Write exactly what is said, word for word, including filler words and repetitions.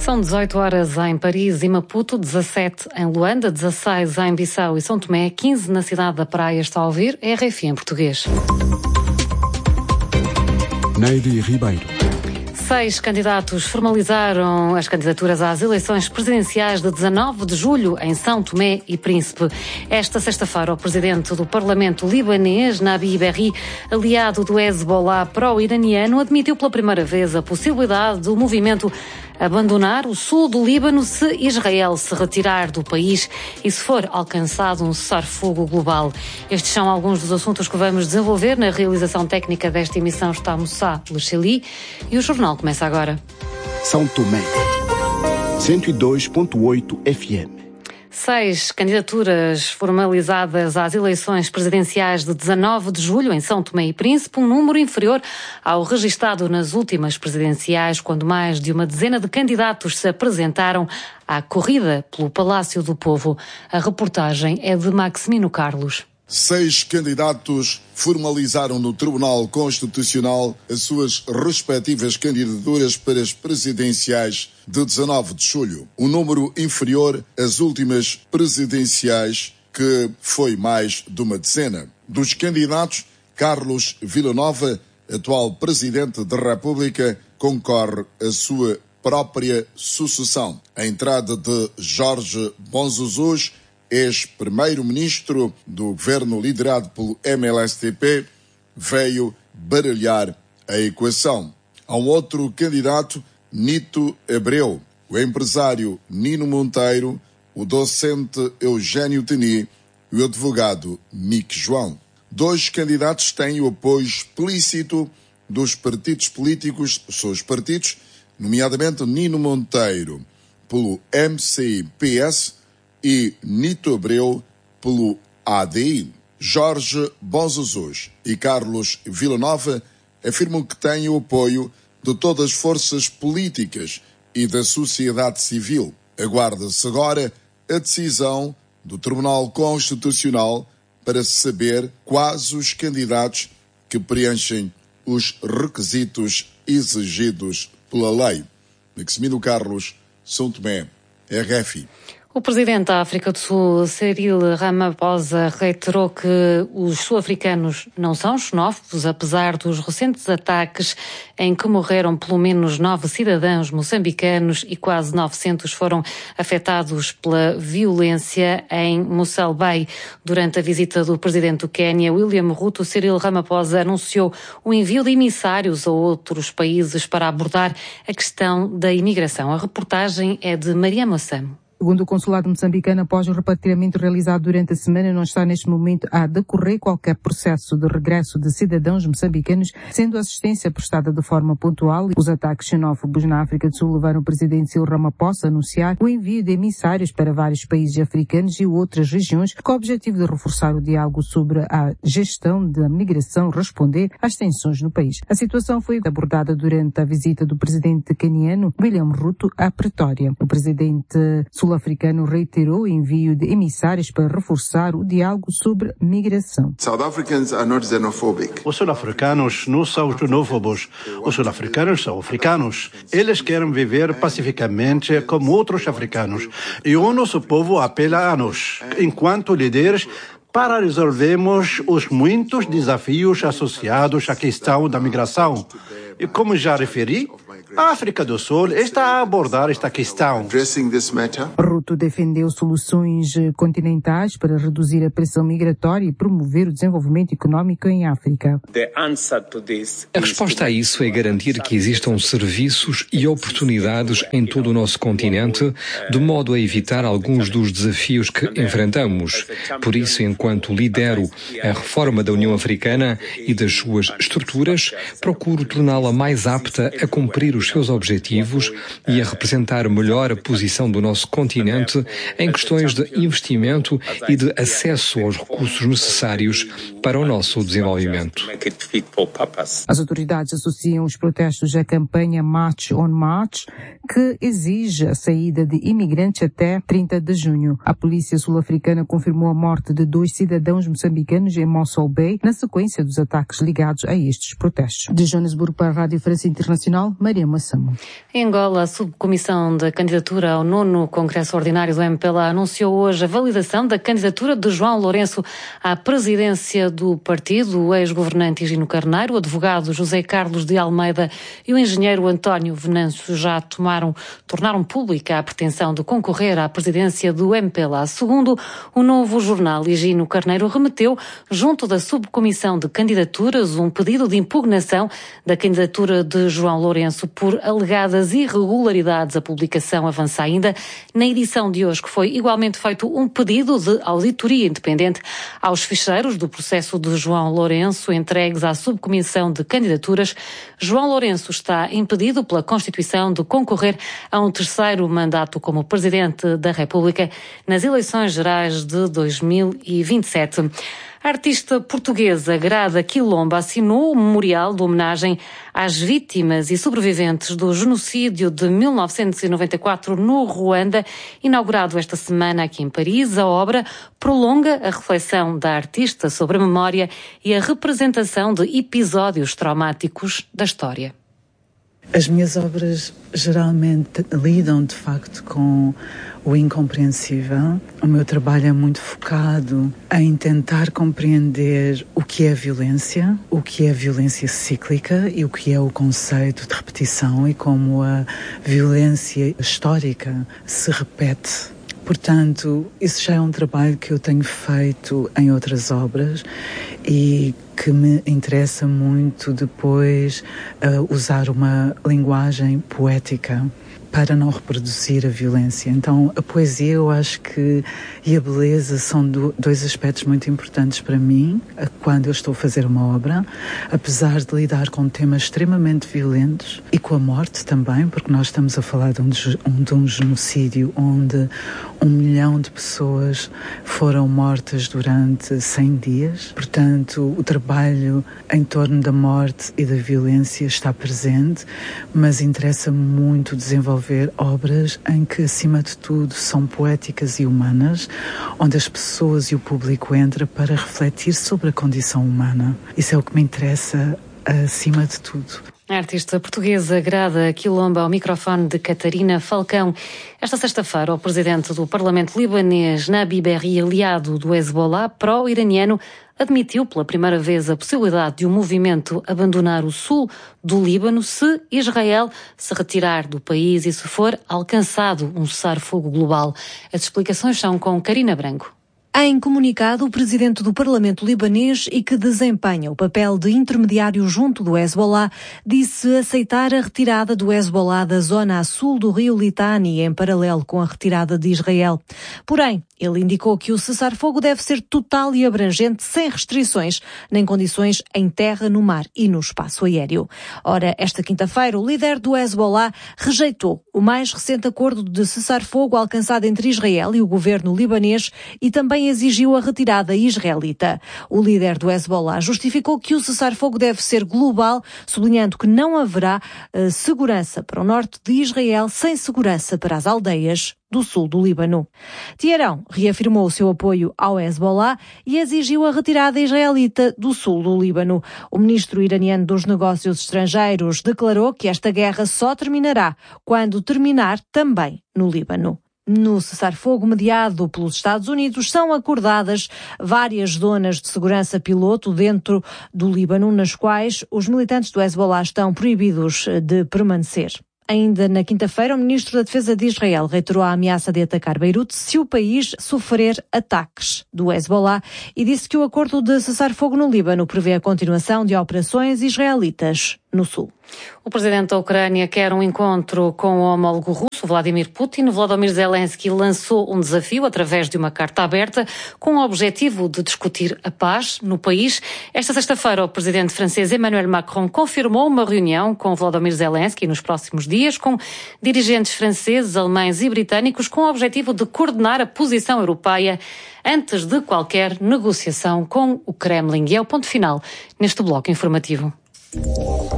São dezoito horas em Paris e Maputo, dezassete em Luanda, dezasseis em Bissau e São Tomé, quinze na cidade da Praia. Está a ouvir R F I em português. Neide Ribeiro. Seis candidatos formalizaram as candidaturas às eleições presidenciais de dezanove de julho em São Tomé e Príncipe. Esta sexta-feira, o presidente do Parlamento libanês, Nabi Berri, aliado do Hezbollah pró-iraniano, admitiu pela primeira vez a possibilidade do movimento abandonar o sul do Líbano se Israel se retirar do país e se for alcançado um cessar-fogo global. Estes são alguns dos assuntos que vamos desenvolver. Na realização técnica desta emissão está Moussa Lecheli e o jornal começa agora. São Tomé, cento e dois ponto oito F M. Seis candidaturas formalizadas às eleições presidenciais de dezanove de julho em São Tomé e Príncipe, um número inferior ao registado nas últimas presidenciais, quando mais de uma dezena de candidatos se apresentaram à corrida pelo Palácio do Povo. A reportagem é de Maximino Carlos. Seis candidatos formalizaram no Tribunal Constitucional as suas respectivas candidaturas para as presidenciais de dezanove de julho. Um número inferior às últimas presidenciais, que foi mais de uma dezena. Dos candidatos, Carlos Villanova, atual Presidente da República, concorre à sua própria sucessão. A entrada de Jorge Bonzuzuz, ex-primeiro-ministro do governo liderado pelo M L S T P, veio baralhar a equação. Há um outro candidato, Nito Abreu, o empresário Nino Monteiro, o docente Eugênio Teni e o advogado Mick João. Dois candidatos têm o apoio explícito dos partidos políticos, dos seus partidos, nomeadamente Nino Monteiro pelo M C P S e Nito Abreu pelo A D I. Jorge Bonzuzuz e Carlos Villanova afirmam que têm o apoio de todas as forças políticas e da sociedade civil. Aguarda-se agora a decisão do Tribunal Constitucional para saber quais os candidatos que preenchem os requisitos exigidos pela lei. Maximino Carlos, São Tomé, R F I. O presidente da África do Sul, Cyril Ramaphosa, reiterou que os sul-africanos não são xenófobos, apesar dos recentes ataques em que morreram pelo menos nove cidadãos moçambicanos e quase novecentos foram afetados pela violência em Mossel Bay. Durante a visita do presidente do Quênia, William Ruto, Cyril Ramaphosa anunciou o envio de emissários a outros países para abordar a questão da imigração. A reportagem é de Maria Moçamo. Segundo o consulado moçambicano, após o repatriamento realizado durante a semana, não está neste momento a decorrer qualquer processo de regresso de cidadãos moçambicanos, sendo a assistência prestada de forma pontual. Os ataques xenófobos na África do Sul levaram o presidente Cyril Ramaphosa a anunciar o envio de emissários para vários países africanos e outras regiões, com o objetivo de reforçar o diálogo sobre a gestão da migração, responder às tensões no país. A situação foi abordada durante a visita do presidente queniano William Ruto à Pretória. O presidente sul sul-africano reiterou o envio de emissários para reforçar o diálogo sobre migração. South Africans are not xenophobic. Os sul-africanos não são xenófobos. Os sul-africanos são africanos. Eles querem viver pacificamente como outros africanos. E o nosso povo apela a nós, enquanto líderes, para resolvermos os muitos desafios associados à questão da migração. E como já referi, a África do Sul está a abordar esta questão. Ruto defendeu soluções continentais para reduzir a pressão migratória e promover o desenvolvimento econômico em África. A resposta a isso é garantir que existam serviços e oportunidades em todo o nosso continente, de modo a evitar alguns dos desafios que enfrentamos. Por isso, enquanto lidero a reforma da União Africana e das suas estruturas, procuro torná-la mais apta a cumprir os seus objetivos e a representar melhor a posição do nosso continente em questões de investimento e de acesso aos recursos necessários para o nosso desenvolvimento. As autoridades associam os protestos à campanha March on March, que exige a saída de imigrantes até trinta de junho. A polícia sul-africana confirmou a morte de dois cidadãos moçambicanos em Mossel Bay, na sequência dos ataques ligados a estes protestos. De Joanesburgo para a Rádio França Internacional, Maria Massamo. Em Angola, a subcomissão da candidatura ao nono Congresso Ordinário do M P L A anunciou hoje a validação da candidatura de João Lourenço à presidência do partido. O ex-governante Higino Carneiro, o advogado José Carlos de Almeida e o engenheiro António Venâncio já tomaram, tornaram pública a pretensão de concorrer à presidência do M P L A. Segundo o novo jornal, Higino Carneiro remeteu, junto da subcomissão de candidaturas, um pedido de impugnação da candidatura de João Lourenço por alegadas irregularidades. A publicação avança ainda na edição de hoje, que foi igualmente feito um pedido de auditoria independente aos ficheiros do processo de João Lourenço entregues à subcomissão de candidaturas. João Lourenço está impedido pela Constituição de concorrer a um terceiro mandato como Presidente da República nas eleições gerais de dois mil e vinte e sete. A artista portuguesa Grada Quilomba assinou o memorial de homenagem às vítimas e sobreviventes do genocídio de mil novecentos e noventa e quatro no Ruanda, inaugurado esta semana aqui em Paris. A obra prolonga a reflexão da artista sobre a memória e a representação de episódios traumáticos da história. As minhas obras geralmente lidam, de facto, com o incompreensível. O meu trabalho é muito focado em tentar compreender o que é violência, o que é violência cíclica e o que é o conceito de repetição e como a violência histórica se repete. Portanto, isso já é um trabalho que eu tenho feito em outras obras e que me interessa muito depois uh, usar uma linguagem poética para não reproduzir a violência. Então, a poesia, eu acho que, e a beleza são do, dois aspectos muito importantes para mim quando eu estou a fazer uma obra, apesar de lidar com temas extremamente violentos e com a morte também, porque nós estamos a falar de um, de um genocídio onde um milhão de pessoas foram mortas durante cem dias. Portanto, o trabalho em torno da morte e da violência está presente, mas interessa muito desenvolver ver obras em que, acima de tudo, são poéticas e humanas, onde as pessoas e o público entram para refletir sobre a condição humana. Isso é o que me interessa acima de tudo. A artista portuguesa Grada Quilomba ao microfone de Catarina Falcão. Esta sexta-feira, o presidente do Parlamento libanês, Nabi Berri, aliado do Hezbollah, pró-iraniano, admitiu pela primeira vez a possibilidade de um movimento abandonar o sul do Líbano se Israel se retirar do país e se for alcançado um cessar-fogo global. As explicações são com Karina Branco. Em comunicado, o presidente do Parlamento libanês e que desempenha o papel de intermediário junto do Hezbollah, disse aceitar a retirada do Hezbollah da zona a sul do rio Litani, em paralelo com a retirada de Israel. Porém, ele indicou que o cessar-fogo deve ser total e abrangente, sem restrições, nem condições em terra, no mar e no espaço aéreo. Ora, esta quinta-feira, o líder do Hezbollah rejeitou o mais recente acordo de cessar-fogo alcançado entre Israel e o governo libanês e também exigiu a retirada israelita. O líder do Hezbollah justificou que o cessar-fogo deve ser global, sublinhando que não haverá uh, segurança para o norte de Israel sem segurança para as aldeias do sul do Líbano. Teherão reafirmou o seu apoio ao Hezbollah e exigiu a retirada israelita do sul do Líbano. O ministro iraniano dos Negócios Estrangeiros declarou que esta guerra só terminará quando terminar também no Líbano. No cessar-fogo mediado pelos Estados Unidos, são acordadas várias zonas de segurança piloto dentro do Líbano, nas quais os militantes do Hezbollah estão proibidos de permanecer. Ainda na quinta-feira, o ministro da Defesa de Israel reiterou a ameaça de atacar Beirute se o país sofrer ataques do Hezbollah e disse que o acordo de cessar-fogo no Líbano prevê a continuação de operações israelitas no sul. O presidente da Ucrânia quer um encontro com o homólogo russo, Vladimir Putin. Volodymyr Zelensky lançou um desafio através de uma carta aberta com o objetivo de discutir a paz no país. Esta sexta-feira, o presidente francês Emmanuel Macron confirmou uma reunião com Volodymyr Zelensky nos próximos dias com dirigentes franceses, alemães e britânicos com o objetivo de coordenar a posição europeia antes de qualquer negociação com o Kremlin. E é o ponto final neste bloco informativo.